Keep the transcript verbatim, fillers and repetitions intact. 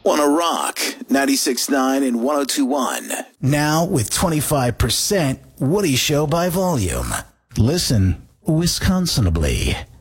On a rock, ninety-six point nine and one oh two point one. Now with twenty-five percent Woody Show by volume. Listen Wisconsinably.